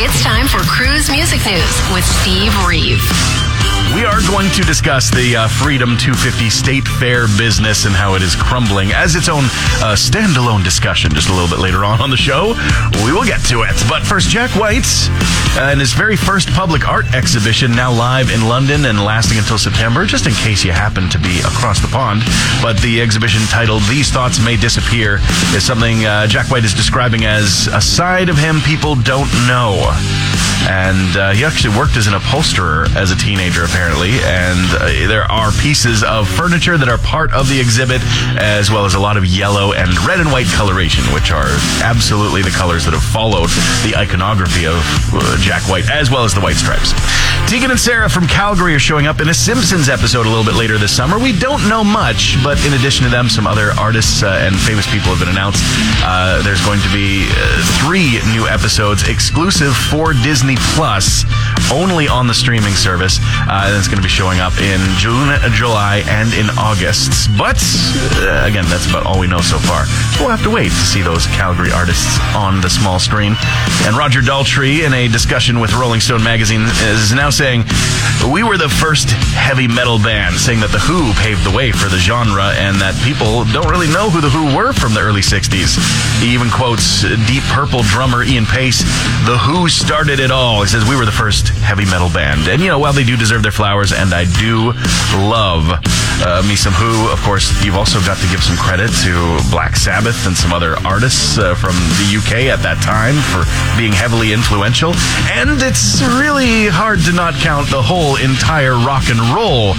It's time for Cruise Music News with Steve Reeve. We are going to discuss the Freedom 250 State Fair business and how it is crumbling as its own standalone discussion just a little bit later on the show. We will get to it. But first, Jack White and his very first public art exhibition now live in London and lasting until September, just in case you happen to be across the pond. But the exhibition titled These Thoughts May Disappear is something Jack White is describing as a side of him people don't know. And he actually worked as an upholsterer as a teenager, apparently. And there are pieces of furniture that are part of the exhibit, as well as a lot of yellow and red and white coloration, which are absolutely the colors that have followed the iconography of Jack White, as well as the white stripes. Tegan and Sarah from Calgary are showing up in a Simpsons episode a little bit later this summer. We don't know much, but in addition to them, some other artists and famous people have been announced. There's going to be 3 new episodes exclusive for Disney Plus, only on the streaming service. And it's going to be showing up in June, July, and in August. But, again, that's about all we know so far. We'll have to wait to see those Calgary artists on the small screen. And Roger Daltrey, in a discussion with Rolling Stone magazine, is now saying, "We were the first heavy metal band," saying that The Who paved the way for the genre and that people don't really know who The Who were from the early 60s. He even quotes Deep Purple drummer Ian Pace, "The Who started it all." He says, "We were the first heavy metal band." And, while they do deserve their flowers, and I do love me some Who, of course, you've also got to give some credit to Black Sabbath and some other artists from the UK at that time for being heavily influential. And it's really hard to not count the whole entire rock and roll